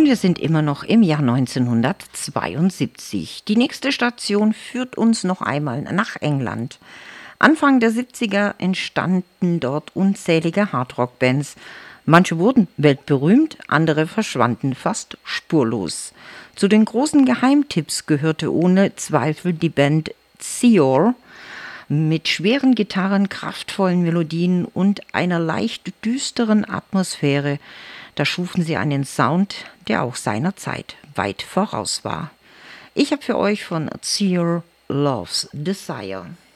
Und wir sind immer noch im Jahr 1972. Die nächste Station führt uns noch einmal nach England. Anfang der 70er entstanden dort unzählige Hardrock-Bands. Manche wurden weltberühmt, andere verschwanden fast spurlos. Zu den großen Geheimtipps gehörte ohne Zweifel die Band Seor. Mit schweren Gitarren, kraftvollen Melodien und einer leicht düsteren Atmosphäre, da schufen sie einen Sound, der auch seiner Zeit weit voraus war. Ich habe für euch von Seor Love's Desire.